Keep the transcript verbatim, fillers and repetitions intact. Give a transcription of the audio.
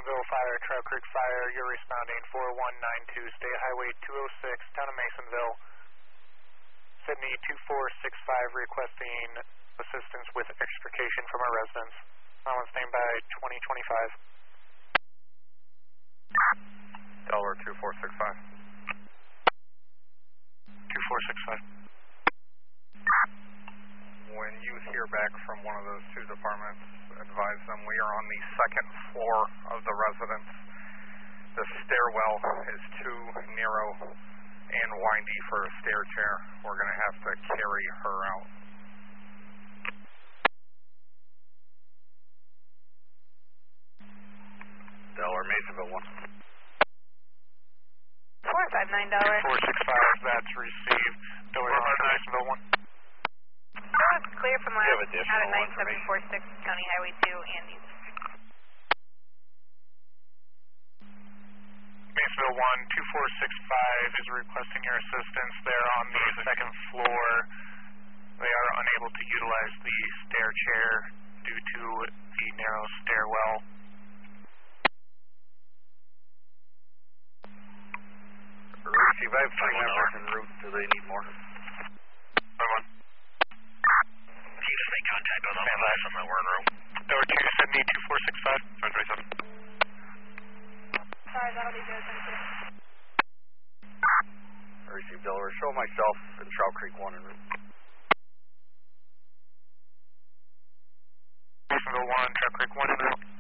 Masonville Fire, Trout Creek Fire, you're responding four one nine two, State Highway two oh six, town of Masonville. Sydney two four six five requesting assistance with extrication from a residence. On standby twenty twenty-five. Delaware two four six five. two four six five. When you hear back from one of those two departments, advise them we are on the second floor of the residence. The stairwell is too narrow and windy for a stair chair. We're going to have to carry her out. Delaware, Masonville one. four five nine Delaware. four six five, that's received. Delaware, Masonville one. Oh, it's clear from last have out at nine seven four six, County Highway two, Andes. Masonville one, two four six five is requesting your assistance. They're on the second floor. They are unable to utilize the stair chair due to the narrow stairwell. Receive, I have three members en route. Do they need more? One. Chief, make contact on them. Advise them that we're en route. Delaware two, Sydney two four six five. nine twenty-seven. Sorry, that'll be good, thank you. Receive, Delaware. Show myself and Trout Creek one en route. Masonville one, Trout Creek one en route.